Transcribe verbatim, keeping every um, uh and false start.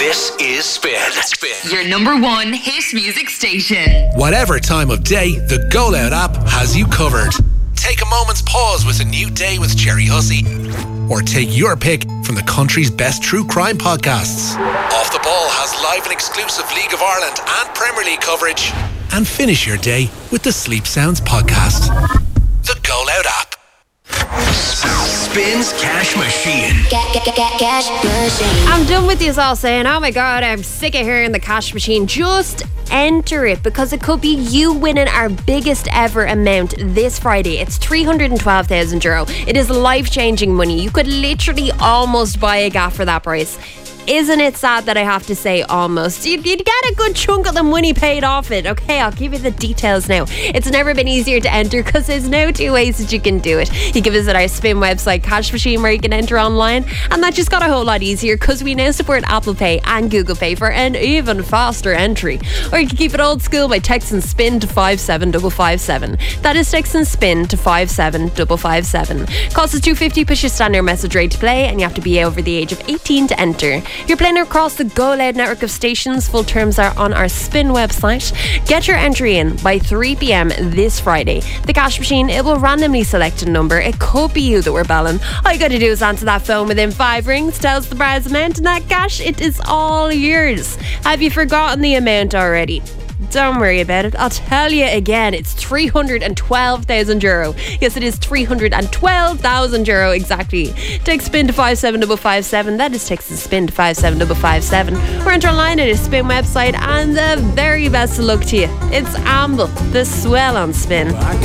This is Spin. Spin. Your number one hit music station. Whatever time of day, the Go Loud app has you covered. Take a moment's pause with a new day with Jerry Hussey. Or take your pick from the country's best true crime podcasts. Off the Ball has live and exclusive League of Ireland and Premier League coverage. And finish your day with the Sleep Sounds podcast. The Go Loud app. Spins Cash Machine. Get, get, get, get, cash machine. I'm done with you all saying, oh my god, I'm sick of hearing the cash machine. Just enter it, because it could be you winning our biggest ever amount this Friday. It's three hundred twelve thousand euro. It is life-changing money. You could literally almost buy a gaff for that price. Isn't it sad that I have to say almost? You'd, you'd get a good chunk of the money paid off it. Okay, I'll give you the details now. It's never been easier to enter because there's now two ways that you can do it. You can visit our Spin website, Cash Machine, where you can enter online, and that just got a whole lot easier because we now support Apple Pay and Google Pay for an even faster entry. Or you can keep it old school by texting SPIN to five seven five five seven. That is texting SPIN to five seven five five seven. Cost is two dollars fifty, push your standard message rate to play, and you have to be over the age of eighteen to enter. You're playing across the Go Loud network of stations. Full terms are on our Spin website. Get your entry in by three p.m. this Friday. The cash machine, it will randomly select a number. It could be you that we're belling. All you got to do is answer that phone within five rings, tell us the prize amount, and that cash, it is all yours. Have you forgotten the amount already? Don't worry about it. I'll tell you again. It's three hundred twelve thousand euro. Yes, it is three hundred twelve thousand euro exactly. Text SPIN to five seven five five seven. That is text SPIN to five seven five five seven. Or enter online at a Spin website. And the very best of luck to you. It's Amble, the swell on Spin.